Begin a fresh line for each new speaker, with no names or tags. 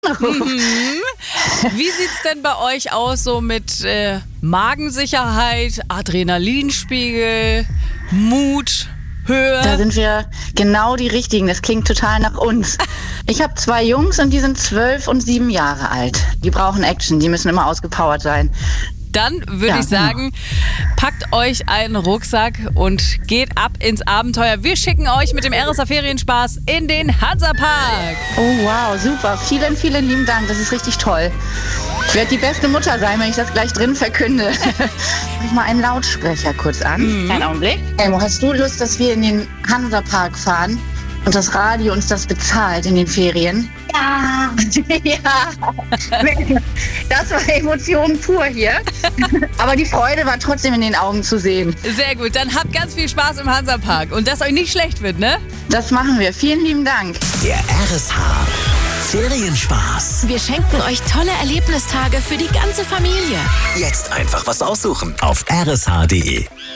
Mhm. Wie sieht's denn bei euch aus so mit Magensicherheit, Adrenalinspiegel, Mut, Höhe?
Da sind wir genau die Richtigen. Das klingt total nach uns. Ich habe 2 Jungs und die sind 12 und 7 Jahre alt. Die brauchen Action, die müssen immer ausgepowert sein.
Dann würde ich sagen, packt euch einen Rucksack und geht ab ins Abenteuer. Wir schicken euch mit dem RSA Ferienspaß in den Hansapark.
Oh wow, super. Vielen, vielen lieben Dank. Das ist richtig toll. Ich werde die beste Mutter sein, wenn ich das gleich drin verkünde. Mach ich mal einen Lautsprecher kurz an. Kleinen Augenblick. Elmo, hast du Lust, dass wir in den Hansapark fahren und das Radio uns das bezahlt in den Ferien? Ja. Ja. Das war Emotion pur hier. Aber die Freude war trotzdem in den Augen zu sehen.
Sehr gut, dann habt ganz viel Spaß im Hansapark und dass euch nicht schlecht wird, ne?
Das machen wir. Vielen lieben Dank.
Der RSH Ferienspaß.
Wir schenken euch tolle Erlebnistage für die ganze Familie.
Jetzt einfach was aussuchen auf rsh.de.